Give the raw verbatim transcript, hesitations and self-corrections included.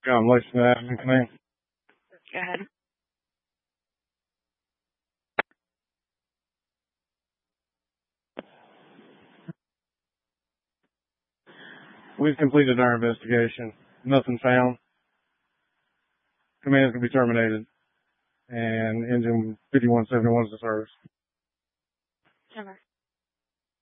John Lacey, admin command. Go ahead. We've completed our investigation. Nothing found. Command can be terminated. And engine fifty-one seventy-one is the service. Over.